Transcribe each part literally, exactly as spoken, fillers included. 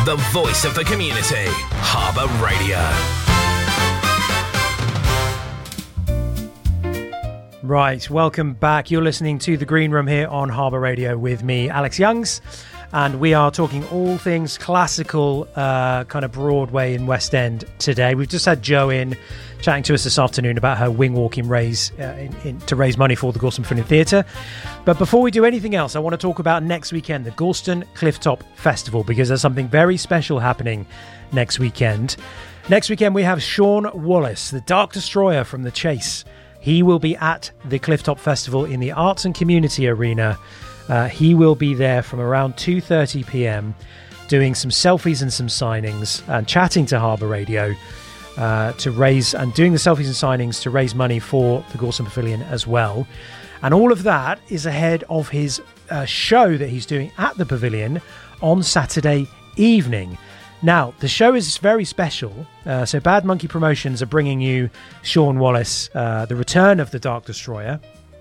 the voice of the community. Harbour Radio. Right, welcome back. You're listening to The Green Room here on Harbour Radio with me, Alex Youngs, and we are talking all things classical, uh, kind of Broadway and West End today. We've just had Jo in chatting to us this afternoon about her wing walking raise uh, in, in, to raise money for the Gorleston Pavilion Theatre. But before we do anything else, I want to talk about next weekend, the Gorleston Clifftop Festival, because there's something very special happening next weekend. Next weekend we have Sean Wallace, the Dark Destroyer from The Chase. He will be at the Clifftop Festival in the Arts and Community Arena. Uh, he will be there from around two thirty p.m. doing some selfies and some signings and chatting to Harbour Radio uh, to raise and doing the selfies and signings to raise money for the Gorleston Pavilion as well. And all of that is ahead of his uh, show that he's doing at the Pavilion on Saturday evening. Now, the show is very special. Uh, so Bad Monkey Promotions are bringing you Sean Wallace, uh, the return of the Dark Destroyer.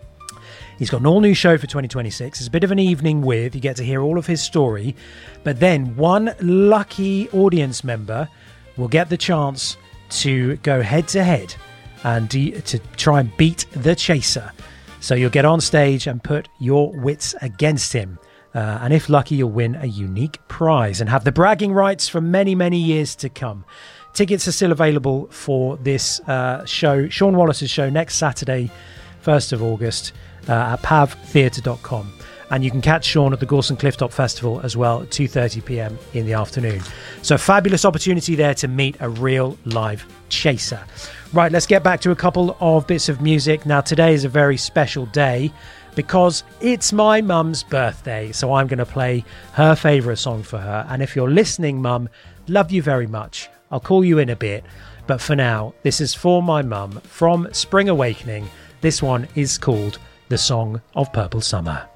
He's got an all-new show for twenty twenty-six. It's a bit of an evening with. You get to hear all of his story. But then one lucky audience member will get the chance to go head-to-head and de- to try and beat the Chaser. So you'll get on stage and put your wits against him. Uh, and if lucky, you'll win a unique prize and have the bragging rights for many, many years to come. Tickets are still available for this uh, show, Sean Wallace's show, next Saturday, first of August, uh, at pav theatre dot com. And you can catch Sean at the Gorleston Clifftop Festival as well at two thirty p.m. in the afternoon. So fabulous opportunity there to meet a real live chaser. Right, let's get back to a couple of bits of music. Now, today is a very special day, because it's my mum's birthday, so I'm going to play her favourite song for her. And if you're listening, Mum, love you very much. I'll call you in a bit. But for now, this is for my mum from Spring Awakening. This one is called The Song of Purple Summer.